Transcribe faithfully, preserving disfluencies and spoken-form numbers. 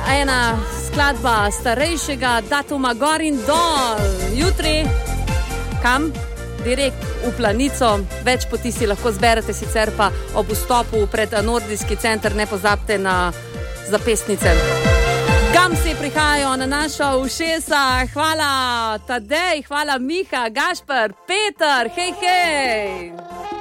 ena skladba starejšega datuma gor in dol. Jutri, kam? Direkt v Planico. Več poti si lahko zberete, sicer pa ob vstopu pred Nordijski center ne pozabite na zapestnice. Gamsi prihajajo na naša ušesa. Hvala Tadej, hvala Miha, Gašper, Peter, hej, hej.